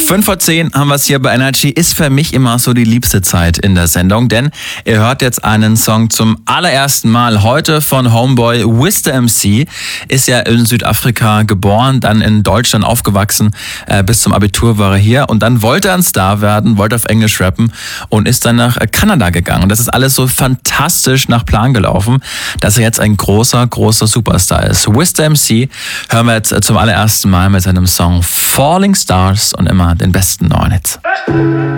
5:10 haben wir es hier bei Energy. Ist für mich immer so die liebste Zeit in der Sendung, denn ihr hört jetzt einen Song zum allerersten Mal heute von Homeboy Wiz the MC. Ist ja in Südafrika geboren, dann in Deutschland aufgewachsen, bis zum Abitur war er hier und dann wollte er ein Star werden, wollte auf Englisch rappen und ist dann nach Kanada gegangen. Und das ist alles so fantastisch nach Plan gelaufen, dass er jetzt ein großer Superstar ist. Wiz the MC hören wir jetzt zum allerersten Mal mit seinem Song Falling Stars und immer den besten neuen Hits.